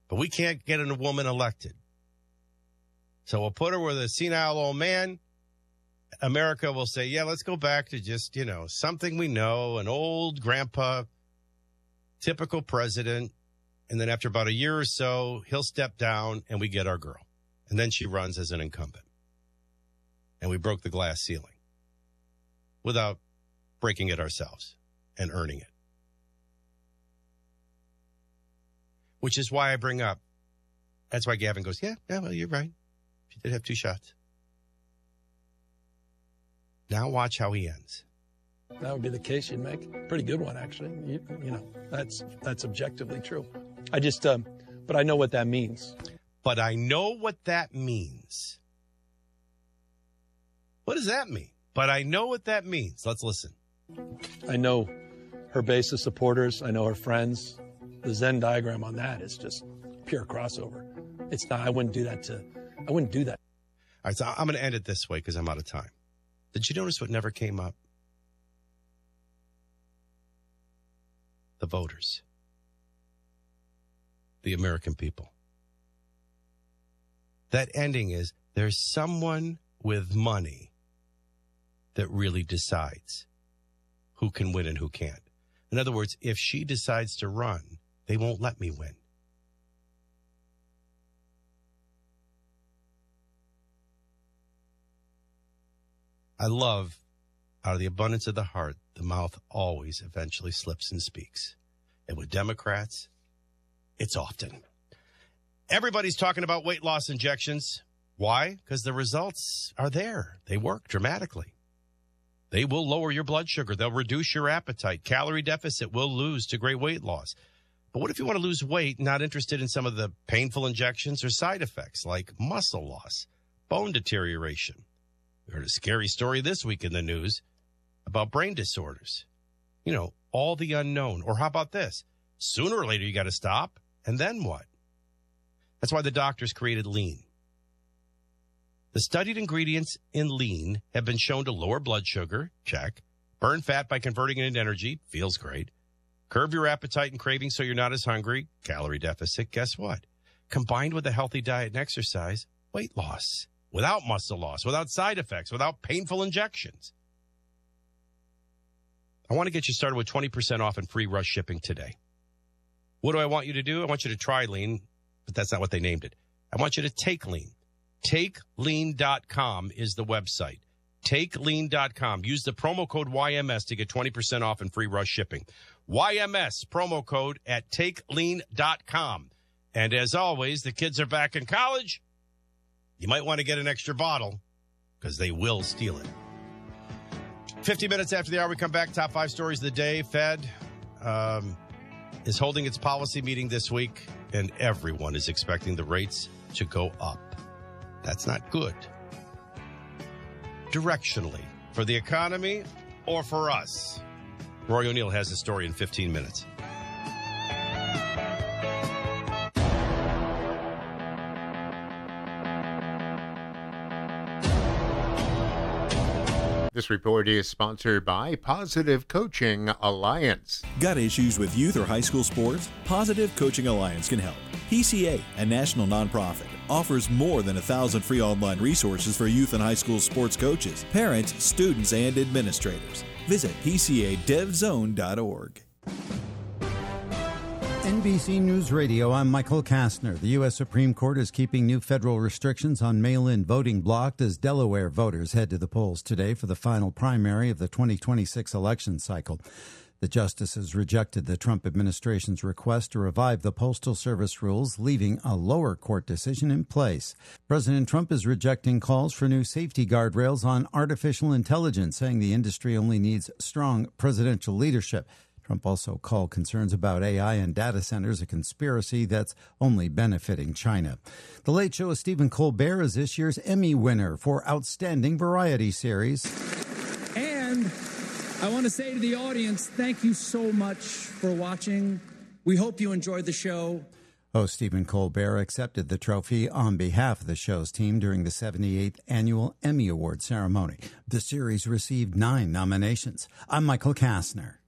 but we can't get a woman elected. So we'll put her with a senile old man. America will say, yeah, let's go back to just, something we know, an old grandpa, typical president. And then after about a year or so, he'll step down and we get our girl. And then she runs as an incumbent. And we broke the glass ceiling without breaking it ourselves and earning it. Which is why I bring up, that's why Gavin goes, yeah, well, you're right. She did have 2 shots. Now watch how he ends. That would be the case you'd make. Pretty good one, actually. That's objectively true. But I know what that means. But I know what that means. What does that mean? But I know what that means. Let's listen. I know her base of supporters. I know her friends. The Venn diagram on that is just pure crossover. It's not, I wouldn't do that. All right, so I'm going to end it this way because I'm out of time. Did you notice what never came up? The voters. The American people. That ending is, there's someone with money that really decides who can win and who can't. In other words, if she decides to run, they won't let me win. I love, out of the abundance of the heart, the mouth always eventually slips and speaks. And with Democrats, it's often. Everybody's talking about weight loss injections. Why? Because the results are there. They work dramatically. They will lower your blood sugar. They'll reduce your appetite. Calorie deficit will lose to great weight loss. But what if you want to lose weight, not interested in some of the painful injections or side effects like muscle loss, bone deterioration? We heard a scary story this week in the news about brain disorders. All the unknown. Or how about this? Sooner or later, you got to stop. And then what? That's why the doctors created Lean. The studied ingredients in Lean have been shown to lower blood sugar, check, burn fat by converting it into energy, feels great, curb your appetite and cravings so you're not as hungry, calorie deficit, guess what? Combined with a healthy diet and exercise, weight loss, without muscle loss, without side effects, without painful injections. I want to get you started with 20% off and free rush shipping today. What do I want you to do? I want you to try Lean, but that's not what they named it. I want you to take Lean. TakeLean.com is the website. TakeLean.com. Use the promo code YMS to get 20% off and free rush shipping. YMS promo code at TakeLean.com. And as always, the kids are back in college. You might want to get an extra bottle because they will steal it. 50 minutes after the hour, we come back. Top 5 stories of the day. Fed is holding its policy meeting this week, and everyone is expecting the rates to go up. That's not good. Directionally, for the economy or for us. Roy O'Neill has the story in 15 minutes. This report is sponsored by Positive Coaching Alliance. Got issues with youth or high school sports? Positive Coaching Alliance can help. PCA, a national nonprofit, offers more than 1,000 free online resources for youth and high school sports coaches, parents, students, and administrators. Visit PCADevZone.org. NBC News Radio, I'm Michael Kastner. The U.S. Supreme Court is keeping new federal restrictions on mail-in voting blocked as Delaware voters head to the polls today for the final primary of the 2026 election cycle. The justices rejected the Trump administration's request to revive the Postal Service rules, leaving a lower court decision in place. President Trump is rejecting calls for new safety guardrails on artificial intelligence, saying the industry only needs strong presidential leadership. Trump also called concerns about AI and data centers a conspiracy that's only benefiting China. The Late Show's Stephen Colbert is this year's Emmy winner for Outstanding Variety Series. And I want to say to the audience, thank you so much for watching. We hope you enjoyed the show. Host Stephen Colbert accepted the trophy on behalf of the show's team during the 78th Annual Emmy Award ceremony. The series received 9 nominations. I'm Michael Kastner.